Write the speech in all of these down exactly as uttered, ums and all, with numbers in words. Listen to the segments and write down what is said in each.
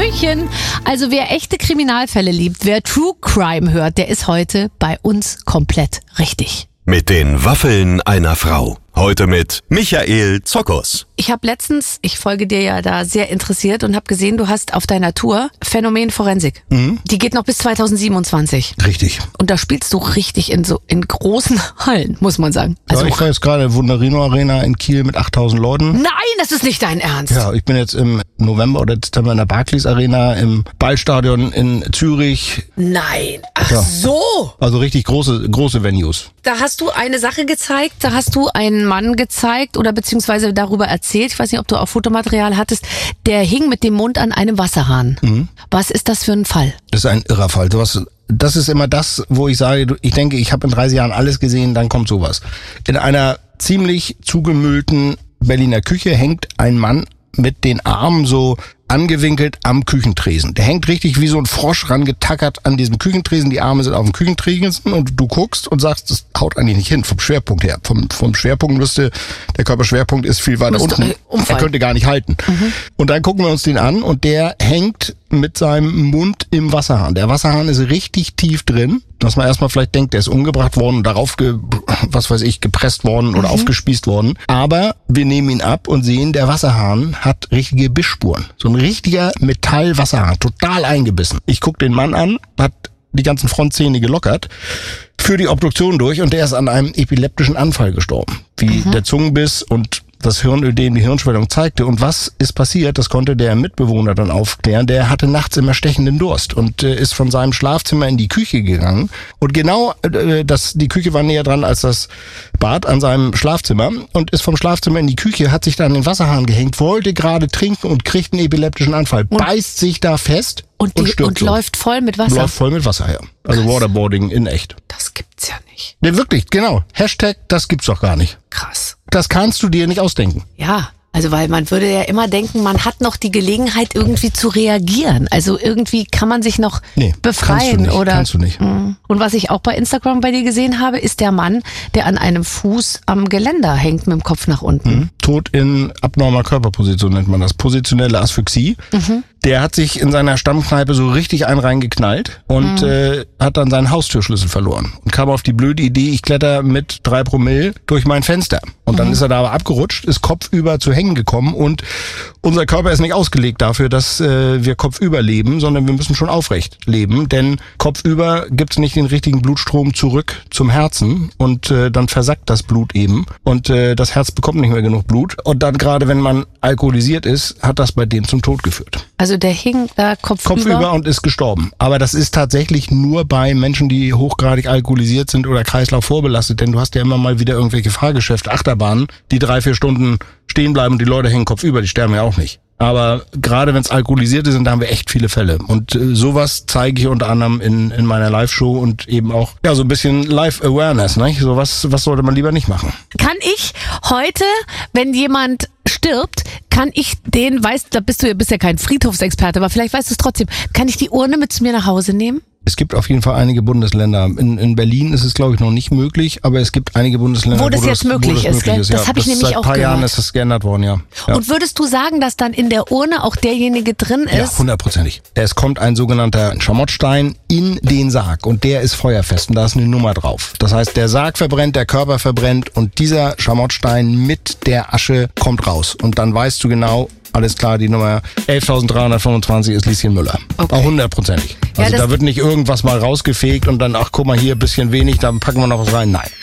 Hallöchen. Also wer echte Kriminalfälle liebt, wer True Crime hört, der ist heute bei uns komplett richtig. Mit den Waffeln einer Frau. Heute mit Michael Zokos. Ich habe letztens, ich folge dir ja da sehr interessiert und habe gesehen, du hast auf deiner Tour Phänomen Forensik. Mhm. Die geht noch bis zweitausendsiebenundzwanzig. Richtig. Und da spielst du richtig in so in großen Hallen, muss man sagen. Also Also ja, ich war jetzt gerade in Wunderino Arena in Kiel mit achttausend Leuten. nein, das ist nicht dein Ernst. Ja, ich bin jetzt im November oder Dezember in der Barclays Arena, im Ballstadion in Zürich. Nein, ach Ja. so. Also richtig große, große Venues. Da hast du eine Sache gezeigt, da hast du einen Mann gezeigt oder beziehungsweise darüber erzählt, ich weiß nicht, ob du auch Fotomaterial hattest, der hing mit dem Mund an einem Wasserhahn. Mhm. Was ist das für ein Fall? Das ist ein irrer Fall. Sowas, das ist immer das, wo ich sage, ich denke, ich habe in dreißig Jahren alles gesehen, dann kommt sowas. In einer ziemlich zugemüllten Berliner Küche hängt ein Mann mit den Armen so angewinkelt am Küchentresen. Der hängt richtig wie so ein Frosch rangetackert an diesem Küchentresen. Die Arme sind auf dem Küchentresen und du guckst und sagst, das haut eigentlich nicht hin vom Schwerpunkt her. Vom, vom Schwerpunkt müsste, der Körperschwerpunkt ist viel weiter Müsste, unten. äh, umfallen. Er könnte gar nicht halten. Mhm. Und dann gucken wir uns den an und der hängt mit seinem Mund im Wasserhahn. Der Wasserhahn ist richtig tief drin, dass man erstmal vielleicht denkt, der ist umgebracht worden und darauf, ge, was weiß ich, gepresst worden oder Mhm. aufgespießt worden. Aber wir nehmen ihn ab und sehen, der Wasserhahn hat richtige Bissspuren. So ein richtiger Metallwasserhahn, total eingebissen. Ich guck den Mann an, hat die ganzen Frontzähne gelockert, führe die Obduktion durch und der ist an einem epileptischen Anfall gestorben. Wie Mhm. der Zungenbiss und das Hirnödem, die Hirnschwellung zeigte. Und was ist passiert, das konnte der Mitbewohner dann aufklären. Der hatte nachts immer stechenden Durst und äh, ist von seinem Schlafzimmer in die Küche gegangen. Und genau, äh, das, die Küche war näher dran als das Bad an seinem Schlafzimmer und ist vom Schlafzimmer in die Küche, hat sich da an den Wasserhahn gehängt, wollte gerade trinken und kriegt einen epileptischen Anfall, Und- beißt sich da fest Und, und, die, stirbt und so. läuft voll mit Wasser. Läuft voll mit Wasser her. Also Krass. Waterboarding in echt. Das gibt's ja nicht. Ja, wirklich, genau. Hashtag, das gibt's doch gar nicht. Krass. Das kannst du dir nicht ausdenken. Ja, also weil man würde ja immer denken, man hat noch die Gelegenheit irgendwie zu reagieren. Also irgendwie kann man sich noch Nee, befreien kannst du nicht, oder. kannst du nicht. Mhm. Und was ich auch bei Instagram bei dir gesehen habe, ist der Mann, der an einem Fuß am Geländer hängt mit dem Kopf nach unten. Mhm. Tod in abnormer Körperposition nennt man das. Positionelle Asphyxie. Mhm. Der hat sich in seiner Stammkneipe so richtig einen reingeknallt und Mhm. äh, hat dann seinen Haustürschlüssel verloren. Und kam auf die blöde Idee, ich kletter mit drei Promille durch mein Fenster. Und dann ist er da aber abgerutscht, ist kopfüber zu hängen gekommen und unser Körper ist nicht ausgelegt dafür, dass äh, wir kopfüber leben, sondern wir müssen schon aufrecht leben, denn kopfüber gibt's nicht den richtigen Blutstrom zurück zum Herzen und äh, dann versackt das Blut eben und äh, das Herz bekommt nicht mehr genug Blut und dann gerade wenn man alkoholisiert ist, hat das bei dem zum Tod geführt. Also der hing da kopfüber. Kopfüber und ist gestorben. Aber das ist tatsächlich nur bei Menschen, die hochgradig alkoholisiert sind oder Kreislauf vorbelastet, denn du hast ja immer mal wieder irgendwelche Fahrgeschäfte, Achterbahnen, die drei, vier Stunden stehen bleiben und die Leute hängen kopfüber, die sterben ja auch nicht. Aber gerade wenn es Alkoholisierte sind, da haben wir echt viele Fälle. Und äh, sowas zeige ich unter anderem in, in meiner Live-Show und eben auch ja so ein bisschen Live-Awareness. Ne? So was, was sollte man lieber nicht machen? Kann ich heute, wenn jemand stirbt, kann ich den, weißt, da bist du ja, bist ja kein Friedhofsexperte, aber vielleicht weißt du es trotzdem, kann ich die Urne mit zu mir nach Hause nehmen? Es gibt auf jeden Fall einige Bundesländer. In, in Berlin ist es, glaube ich, noch nicht möglich, aber es gibt einige Bundesländer, Wo das jetzt möglich ist, gell? Das ja. hab ich nämlich seit auch ein paar Jahren gehört. ist das geändert worden, ja. ja. Und würdest du sagen, dass dann in der Urne auch derjenige drin Ja, ist? hundertprozentig. Es kommt ein sogenannter Schamottstein in den Sarg und der ist feuerfest und da ist eine Nummer drauf. Das heißt, der Sarg verbrennt, der Körper verbrennt und dieser Schamottstein mit der Asche kommt raus. Und dann weißt du genau, alles klar, die Nummer elftausenddreihundertfünfundzwanzig ist Lieschen Müller. Okay. Auch hundertprozentig. Ja, Also das- da wird nicht irgendwas mal rausgefegt und dann, ach guck mal hier, ein bisschen wenig, dann packen wir noch was rein. Nein.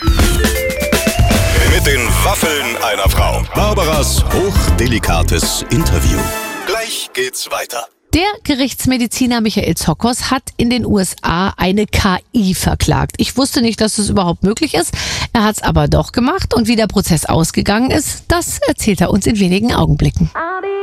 Mit den Waffeln einer Frau. Barbaras hochdelikates Interview. Gleich geht's weiter. Der Gerichtsmediziner Michael Zokos hat in den U S A eine K I verklagt. Ich wusste nicht, dass das überhaupt möglich ist. Er hat es aber doch gemacht und wie der Prozess ausgegangen ist, das erzählt er uns in wenigen Augenblicken.